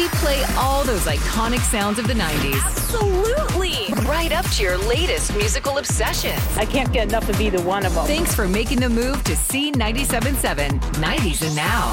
play all those iconic sounds of the 90s. Absolutely. Right up to your latest musical obsessions. I can't get enough of either one of them. Thanks for making the move to C97.7 90s and Now.